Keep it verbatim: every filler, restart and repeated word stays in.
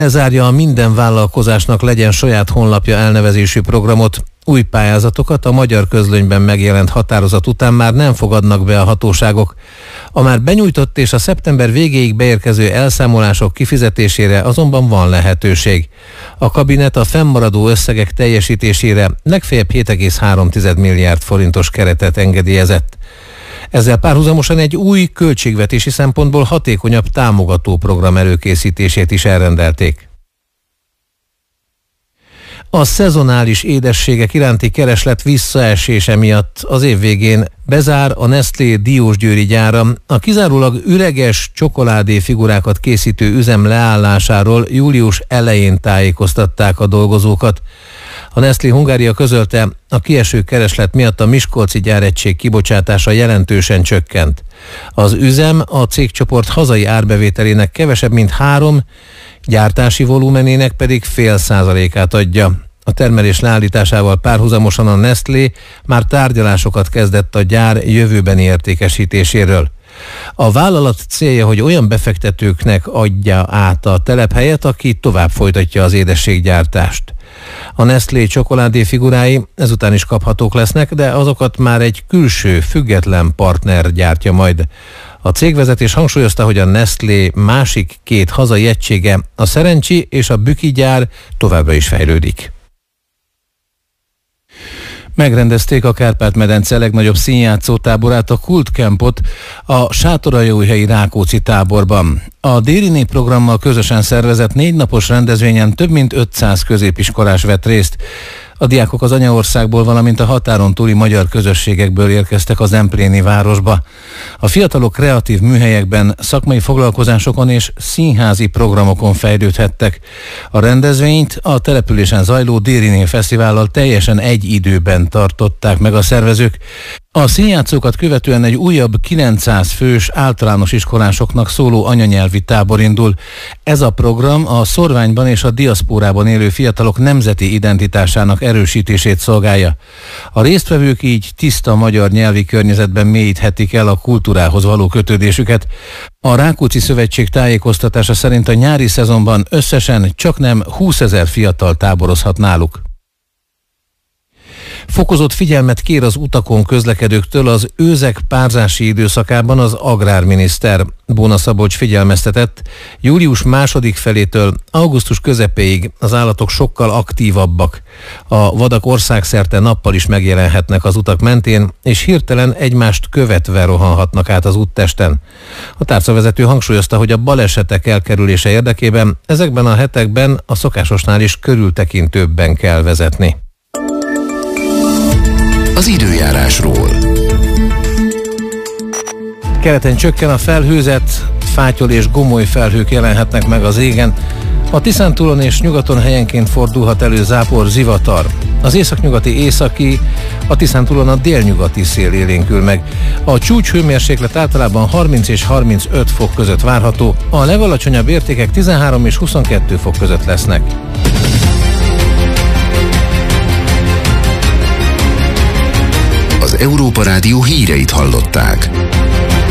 Elzárja a Minden vállalkozásnak legyen saját honlapja elnevezésű programot. Új pályázatokat a Magyar Közlönyben megjelent határozat után már nem fogadnak be a hatóságok. A már benyújtott és a szeptember végéig beérkező elszámolások kifizetésére azonban van lehetőség. A kabinet a fennmaradó összegek teljesítésére legfeljebb hét egész három milliárd forintos keretet engedélyezett. Ezzel párhuzamosan egy új költségvetési szempontból hatékonyabb támogató program előkészítését is elrendelték. A szezonális édességek iránti kereslet visszaesése miatt az év végén bezár a Nestlé Diósgyőri gyára. A kizárólag üreges csokoládé figurákat készítő üzem leállásáról július elején tájékoztatták a dolgozókat. A Nestlé Hungária közölte, a kieső kereslet miatt a miskolci gyáregység kibocsátása jelentősen csökkent. Az üzem a cégcsoport hazai árbevételének kevesebb mint három, gyártási volumenének pedig fél százalékát adja. A termelés leállításával párhuzamosan a Nestlé már tárgyalásokat kezdett a gyár jövőbeni értékesítéséről. A vállalat célja, hogy olyan befektetőknek adja át a telephelyet, aki tovább folytatja az édességgyártást. A Nestlé csokoládé figurái ezután is kaphatók lesznek, de azokat már egy külső, független partner gyártja majd. A cégvezetés hangsúlyozta, hogy a Nestlé másik két hazai egysége, a Szerencsi és a Büki gyár továbbra is fejlődik. Megrendezték a Kárpát-medence legnagyobb színjátszó táborát, a Kult Campot a Sátoraljóhelyi Rákóczi táborban. A Dériné programmal közösen szervezett négy napos rendezvényen több mint ötszáz középiskolás vett részt. A diákok az anyaországból, valamint a határon túli magyar közösségekből érkeztek az empléni városba. A fiatalok kreatív műhelyekben, szakmai foglalkozásokon és színházi programokon fejlődhettek. A rendezvényt a településen zajló Dériné Fesztivállal teljesen egy időben tartották meg a szervezők. A színjátszókat követően egy újabb kilencszáz fős általános iskolásoknak szóló anyanyelvi tábor indul. Ez a program a szorványban és a diaszpórában élő fiatalok nemzeti identitásának erősítését szolgálja. A résztvevők így tiszta magyar nyelvi környezetben mélyíthetik el a kultúrához való kötődésüket. A Rákóczi Szövetség tájékoztatása szerint a nyári szezonban összesen csaknem húszezer fiatal táborozhat náluk. Fokozott figyelmet kér az utakon közlekedőktől az őzek párzási időszakában az agrárminiszter. Bóna Szabolcs figyelmeztetett, július második felétől augusztus közepéig az állatok sokkal aktívabbak. A vadak országszerte nappal is megjelenhetnek az utak mentén, és hirtelen egymást követve rohanhatnak át az úttesten. A tárcavezető hangsúlyozta, hogy a balesetek elkerülése érdekében ezekben a hetekben a szokásosnál is körültekintőbben kell vezetni. Az időjárásról. Keleten csökken a felhőzet, fátyol és gomoly felhők jelenhetnek meg az égen. A Tiszántúlon és nyugaton helyenként fordulhat elő zápor, zivatar. Az északnyugati északi, a Tiszántúlon a délnyugati szél élénkül meg. A csúcshőmérséklet általában harminc és harmincöt fok között várható, a legalacsonyabb értékek tizenhárom és huszonkettő fok között lesznek. Az Európa Rádió híreit hallották.